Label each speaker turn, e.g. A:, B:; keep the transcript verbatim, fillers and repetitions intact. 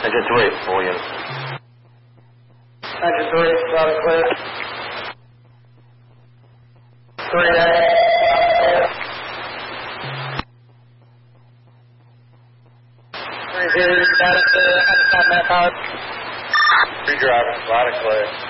A: Engine three, Williams.
B: Engine three, loud and clear. Three A. Three zero, loud and clear. Understand manpower.
A: Three drivers, loud and clear.